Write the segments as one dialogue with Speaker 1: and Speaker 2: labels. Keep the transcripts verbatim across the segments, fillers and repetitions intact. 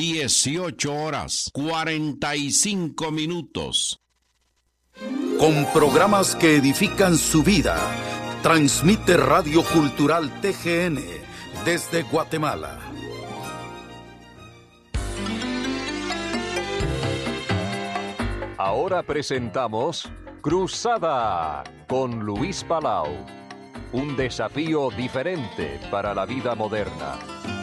Speaker 1: dieciocho horas, cuarenta y cinco minutos.
Speaker 2: Con programas que edifican su vida, transmite Radio Cultural T G N desde Guatemala.
Speaker 3: Ahora presentamos Cruzada con Luis Palau. Un desafío diferente para la vida moderna.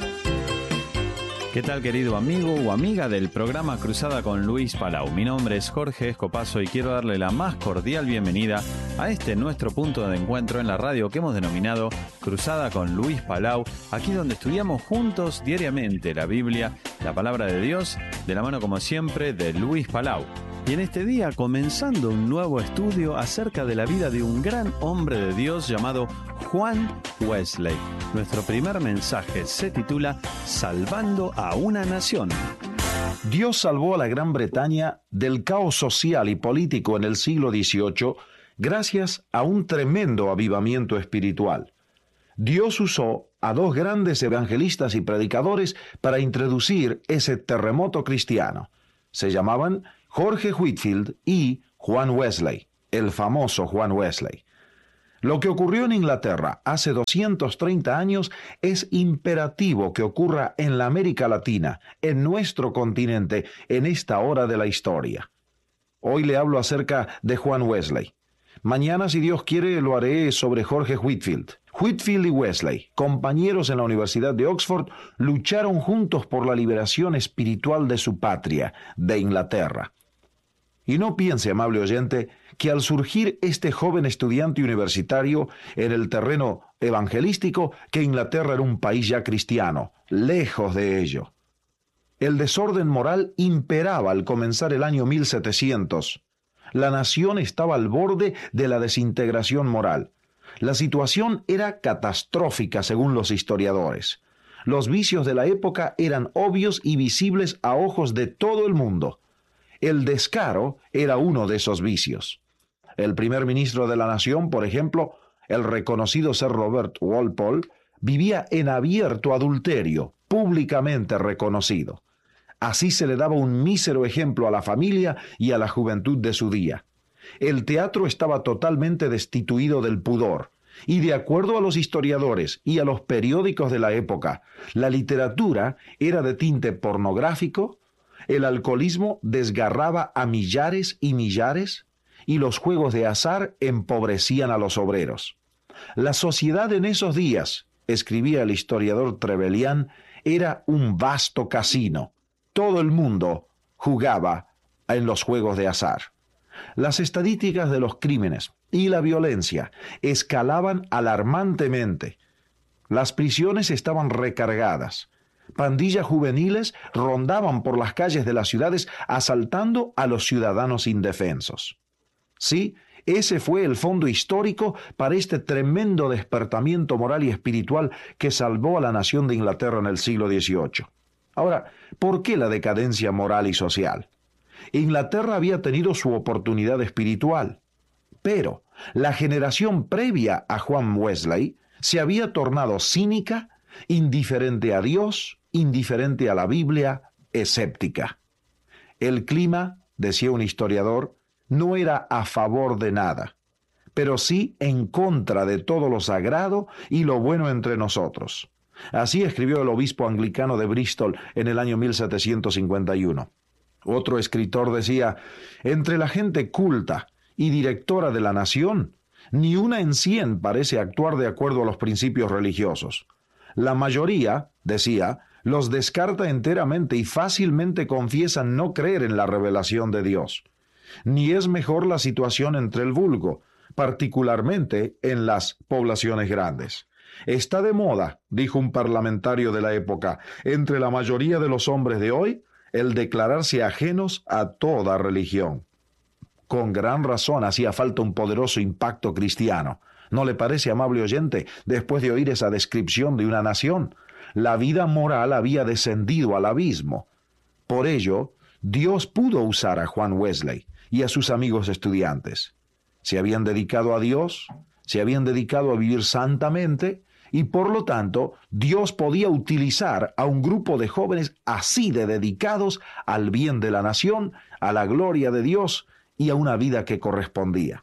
Speaker 4: ¿Qué tal, querido amigo o amiga del programa Cruzada con Luis Palau? Mi nombre es Jorge Escopazo y quiero darle la más cordial bienvenida a este nuestro punto de encuentro en la radio que hemos denominado Cruzada con Luis Palau, aquí donde estudiamos juntos diariamente la Biblia, la palabra de Dios, de la mano como siempre de Luis Palau. Y en este día comenzando un nuevo estudio acerca de la vida de un gran hombre de Dios llamado Juan Wesley. Nuestro primer mensaje se titula Salvando a una nación.
Speaker 5: Dios salvó a la Gran Bretaña del caos social y político en el siglo dieciocho gracias a un tremendo avivamiento espiritual. Dios usó a dos grandes evangelistas y predicadores para introducir ese terremoto cristiano. Se llamaban Jorge Whitefield y Juan Wesley, el famoso Juan Wesley. Lo que ocurrió en Inglaterra hace doscientos treinta años es imperativo que ocurra en la América Latina, en nuestro continente, en esta hora de la historia. Hoy le hablo acerca de Juan Wesley. Mañana, si Dios quiere, lo haré sobre Jorge Whitefield. Whitefield y Wesley, compañeros en la Universidad de Oxford, lucharon juntos por la liberación espiritual de su patria, de Inglaterra. Y no piense, amable oyente, que al surgir este joven estudiante universitario en el terreno evangelístico, que Inglaterra era un país ya cristiano, lejos de ello. El desorden moral imperaba al comenzar el año mil setecientos. La nación estaba al borde de la desintegración moral. La situación era catastrófica según los historiadores. Los vicios de la época eran obvios y visibles a ojos de todo el mundo. El descaro era uno de esos vicios. El primer ministro de la nación, por ejemplo, el reconocido Sir Robert Walpole, vivía en abierto adulterio, públicamente reconocido. Así se le daba un mísero ejemplo a la familia y a la juventud de su día. El teatro estaba totalmente destituido del pudor, y de acuerdo a los historiadores y a los periódicos de la época, la literatura era de tinte pornográfico, el alcoholismo desgarraba a millares y millares, y los juegos de azar empobrecían a los obreros. La sociedad en esos días, escribía el historiador Trevelyan, era un vasto casino. Todo el mundo jugaba en los juegos de azar. Las estadísticas de los crímenes y la violencia escalaban alarmantemente. Las prisiones estaban recargadas. Pandillas juveniles rondaban por las calles de las ciudades asaltando a los ciudadanos indefensos. Sí, ese fue el fondo histórico para este tremendo despertamiento moral y espiritual que salvó a la nación de Inglaterra en el siglo dieciocho. Ahora, ¿por qué la decadencia moral y social? Inglaterra había tenido su oportunidad espiritual, pero la generación previa a Juan Wesley se había tornado cínica, indiferente a Dios, indiferente a la Biblia, escéptica. El clima, decía un historiador, no era a favor de nada, pero sí en contra de todo lo sagrado y lo bueno entre nosotros. Así escribió el obispo anglicano de Bristol en el año mil setecientos cincuenta y uno. Otro escritor decía, entre la gente culta y directora de la nación, ni una en cien parece actuar de acuerdo a los principios religiosos. La mayoría, decía, los descarta enteramente y fácilmente confiesan no creer en la revelación de Dios. Ni es mejor la situación entre el vulgo, particularmente en las poblaciones grandes. Está de moda, dijo un parlamentario de la época, entre la mayoría de los hombres de hoy, el declararse ajenos a toda religión. Con gran razón hacía falta un poderoso impacto cristiano. ¿No le parece, amable oyente, después de oír esa descripción de una nación? La vida moral había descendido al abismo. Por ello, Dios pudo usar a Juan Wesley y a sus amigos estudiantes. Se habían dedicado a Dios, se habían dedicado a vivir santamente, y por lo tanto Dios podía utilizar a un grupo de jóvenes así de dedicados al bien de la nación, a la gloria de Dios y a una vida que correspondía.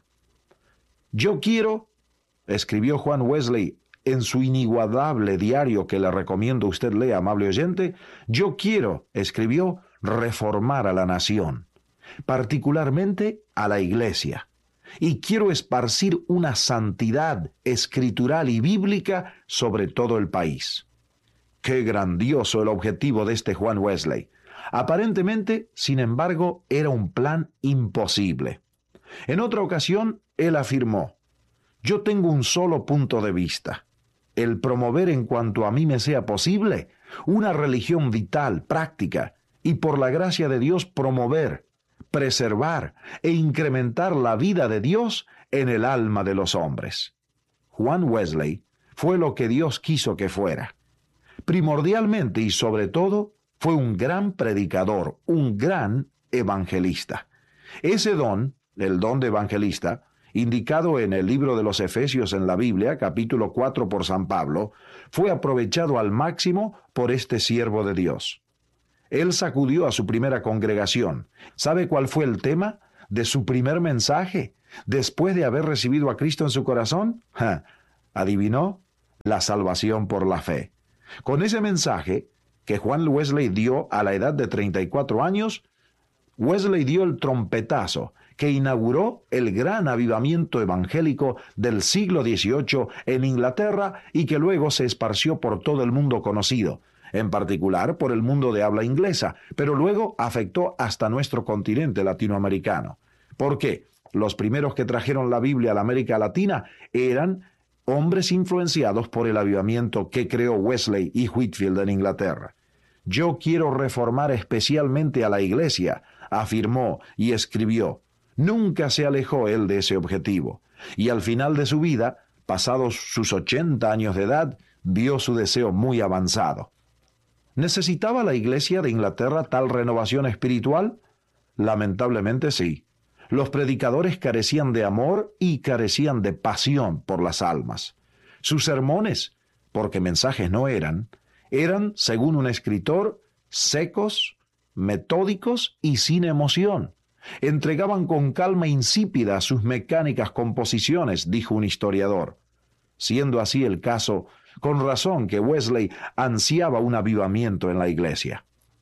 Speaker 5: Yo quiero, escribió Juan Wesley en su inigualable diario que le recomiendo usted lea, amable oyente, yo quiero, escribió, reformar a la nación, particularmente a la iglesia, y quiero esparcir una santidad escritural y bíblica sobre todo el país. Qué grandioso el objetivo de este Juan Wesley. Aparentemente, sin embargo, era un plan imposible. En otra ocasión, él afirmó, yo tengo un solo punto de vista, el promover en cuanto a mí me sea posible una religión vital, práctica, y por la gracia de Dios promover, preservar e incrementar la vida de Dios en el alma de los hombres. Juan Wesley fue lo que Dios quiso que fuera. Primordialmente y sobre todo, fue un gran predicador, un gran evangelista. Ese don, el don de evangelista, indicado en el libro de los Efesios en la Biblia, capítulo cuatro por San Pablo, fue aprovechado al máximo por este siervo de Dios. Él sacudió a su primera congregación. ¿Sabe cuál fue el tema de su primer mensaje después de haber recibido a Cristo en su corazón? Ja, ¿adivinó? La salvación por la fe. Con ese mensaje que Juan Wesley dio a la edad de treinta y cuatro años, Wesley dio el trompetazo que inauguró el gran avivamiento evangélico del siglo dieciocho en Inglaterra y que luego se esparció por todo el mundo conocido, en particular por el mundo de habla inglesa, pero luego afectó hasta nuestro continente latinoamericano. ¿Por qué? Los primeros que trajeron la Biblia a la América Latina eran hombres influenciados por el avivamiento que creó Wesley y Whitefield en Inglaterra. Yo quiero reformar especialmente a la iglesia, afirmó y escribió. Nunca se alejó él de ese objetivo, y al final de su vida, pasados sus ochenta años de edad, vio su deseo muy avanzado. ¿Necesitaba la iglesia de Inglaterra tal renovación espiritual? Lamentablemente sí. Los predicadores carecían de amor y carecían de pasión por las almas. Sus sermones, porque mensajes no eran, eran, según un escritor, secos, metódicos y sin emoción. Entregaban con calma insípida sus mecánicas composiciones, dijo un historiador. Siendo así el caso, con razón que Wesley ansiaba un avivamiento en la iglesia.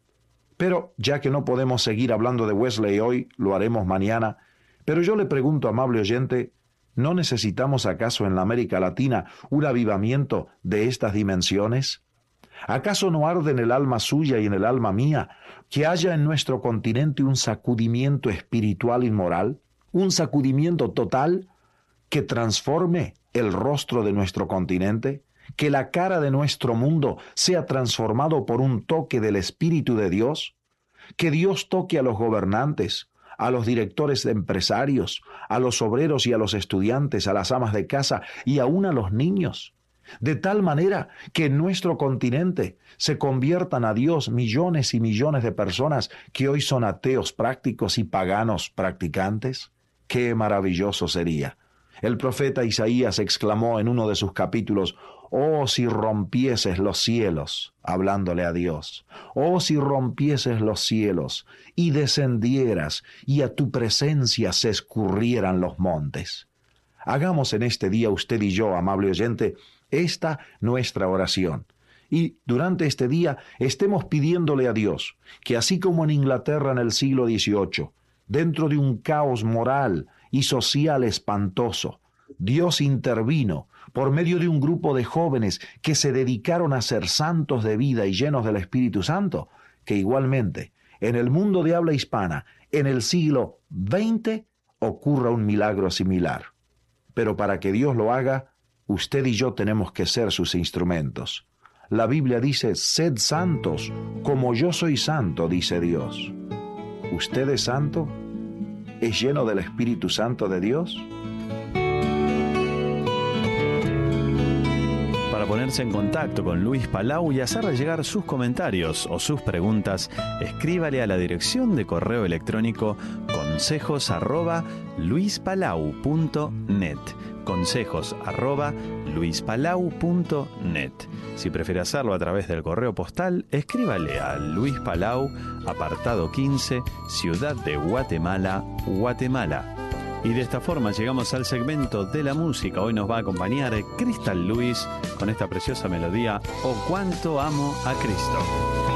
Speaker 5: Pero, ya que no podemos seguir hablando de Wesley hoy, lo haremos mañana, pero yo le pregunto, amable oyente, ¿no necesitamos acaso en la América Latina un avivamiento de estas dimensiones? ¿Acaso no arde en el alma suya y en el alma mía que haya en nuestro continente un sacudimiento espiritual y moral, un sacudimiento total que transforme el rostro de nuestro continente, que la cara de nuestro mundo sea transformado por un toque del Espíritu de Dios, que Dios toque a los gobernantes, a los directores de empresarios, a los obreros y a los estudiantes, a las amas de casa y aún a los niños, de tal manera que en nuestro continente se conviertan a Dios millones y millones de personas que hoy son ateos prácticos y paganos practicantes. ¡Qué maravilloso sería! El profeta Isaías exclamó en uno de sus capítulos, «Oh, si rompieses los cielos», hablándole a Dios, «Oh, si rompieses los cielos y descendieras y a tu presencia se escurrieran los montes». Hagamos en este día usted y yo, amable oyente, esta nuestra oración. Y durante este día estemos pidiéndole a Dios que así como en Inglaterra en el siglo dieciocho, dentro de un caos moral y social espantoso, Dios intervino por medio de un grupo de jóvenes que se dedicaron a ser santos de vida y llenos del Espíritu Santo, que igualmente en el mundo de habla hispana, en el siglo veinte, ocurra un milagro similar. Pero para que Dios lo haga, usted y yo tenemos que ser sus instrumentos. La Biblia dice, sed santos, como yo soy santo, dice Dios. ¿Usted es santo? ¿Es lleno del Espíritu Santo de Dios?
Speaker 4: Para ponerse en contacto con Luis Palau y hacerle llegar sus comentarios o sus preguntas, escríbale a la dirección de correo electrónico con consejos arroba luispalau punto net. Consejos arroba luispalau punto net. Si prefiere hacerlo a través del correo postal, escríbale a Luis Palau, apartado quince, Ciudad de Guatemala, Guatemala. Y de esta forma llegamos al segmento de la música. Hoy nos va a acompañar Crystal Lewis con esta preciosa melodía, Oh, cuánto amo a Cristo.